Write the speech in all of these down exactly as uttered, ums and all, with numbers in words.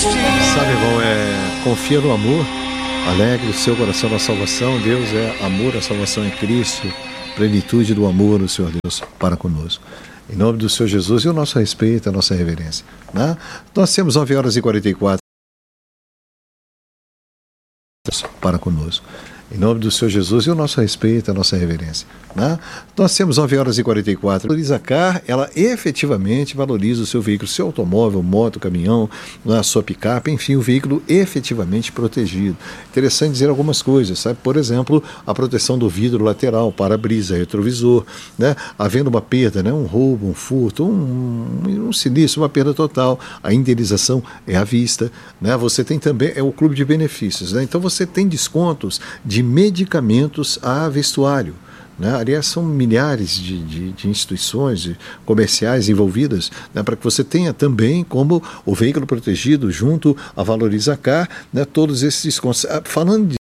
Sabe, irmão, é, confia no amor, alegre o seu coração na salvação. Deus é amor, a salvação é Cristo, plenitude do amor do Senhor Deus para conosco. Em nome do Senhor Jesus, e o nosso respeito, a nossa reverência, né? Nós temos nove horas e quarenta e quatro para conosco. Em nome do Senhor Jesus, e o nosso respeito, a nossa reverência, né? Nós temos nove horas e quarenta e quatro. Valoriza Car, ela efetivamente valoriza o seu veículo, seu automóvel, moto, caminhão, a sua picape, enfim, o veículo efetivamente protegido. Interessante dizer algumas coisas, sabe? Por exemplo, a proteção do vidro lateral, para-brisa, retrovisor, né? Havendo uma perda, né? Um roubo, um furto, um, um, um sinistro, uma perda total, a indenização é à vista, né? Você tem também, é o clube de benefícios, né? Então você tem descontos de medicamentos a vestuário, né? Aliás, são milhares de, de, de instituições de comerciais envolvidas, né? Para que você tenha também como o veículo protegido junto a Valoriza Car, né? Todos esses descontos. Falando de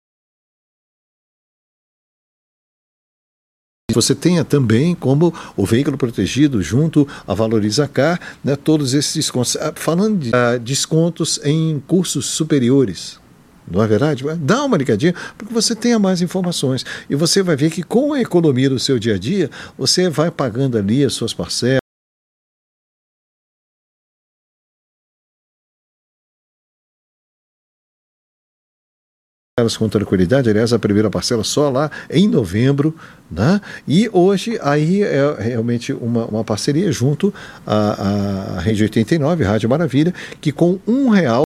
você tenha também como o veículo protegido junto a Valoriza Car, né? Todos esses descontos. Falando de uh, descontos em cursos superiores, não é verdade? Dá uma ligadinha, porque você tenha mais informações. E você vai ver que com a economia do seu dia a dia, você vai pagando ali as suas parcelas, com tranquilidade. Aliás, a primeira parcela só lá em novembro, né? E hoje aí é realmente uma, uma parceria junto à, à Rede oitenta e nove, Rádio Maravilha, que com um real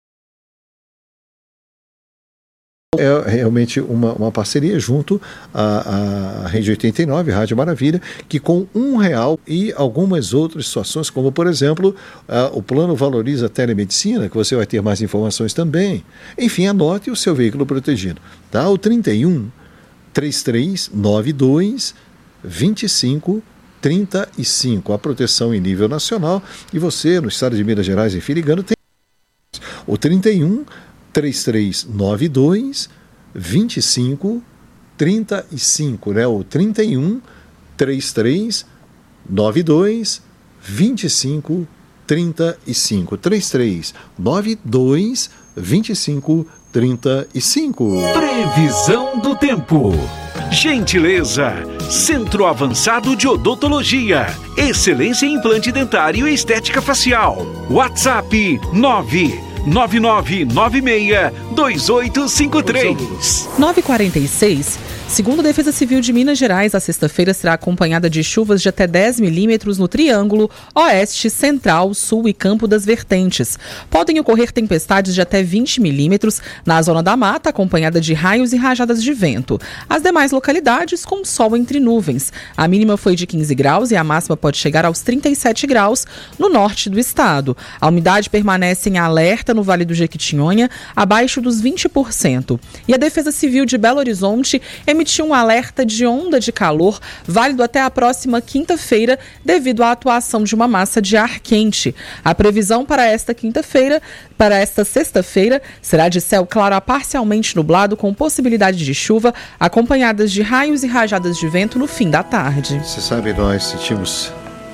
é realmente uma, uma parceria junto à, à Rede oitenta e nove, Rádio Maravilha, que com um real e algumas outras situações, como por exemplo, uh, o plano Valoriza Telemedicina, que você vai ter mais informações também. Enfim, anote o seu veículo protegido, tá? O trinta e um, trinta e três, noventa e dois, vinte e cinco, trinta e cinco, a proteção em nível nacional, e você, no estado de Minas Gerais, em Firigano, tem o trinta e um, trinta e três, noventa e dois, vinte e cinco, trinta e cinco, né? O trinta e um, trinta e três, noventa e dois, vinte e cinco, trinta e cinco. trinta e três, noventa e dois, vinte e cinco, trinta e cinco. Previsão do tempo. Gentileza. Centro Avançado de Odontologia. Excelência em implante dentário e estética facial. WhatsApp nove nove nove nove seis dois oito cinco três. nove e quarenta e seis. Segundo a Defesa Civil de Minas Gerais, a sexta-feira será acompanhada de chuvas de até dez milímetros no Triângulo, Oeste, Central, Sul e Campo das Vertentes. Podem ocorrer tempestades de até vinte milímetros na zona da mata, acompanhada de raios e rajadas de vento. As demais localidades com sol entre nuvens. A mínima foi de quinze graus e a máxima pode chegar aos trinta e sete graus no norte do estado. A umidade permanece em alerta no Vale do Jequitinhonha, abaixo dos vinte por cento. E a Defesa Civil de Belo Horizonte emitiu um alerta de onda de calor válido até a próxima quinta-feira devido à atuação de uma massa de ar quente. A previsão para esta quinta-feira, para esta sexta-feira, será de céu claro a parcialmente nublado com possibilidade de chuva, acompanhadas de raios e rajadas de vento no fim da tarde. Você sabe, nós sentimos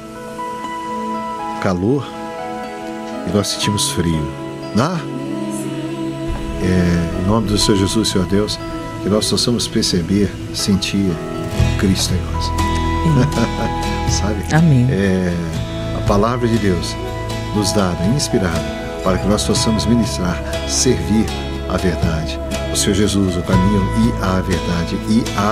calor e nós sentimos frio. Ah, é, em nome do Senhor Jesus, Senhor Deus, que nós possamos perceber, sentir Cristo em nós. Sabe? Amém. É, a palavra de Deus nos dada, inspirada, para que nós possamos ministrar, servir a verdade. O Senhor Jesus, o caminho e a verdade e a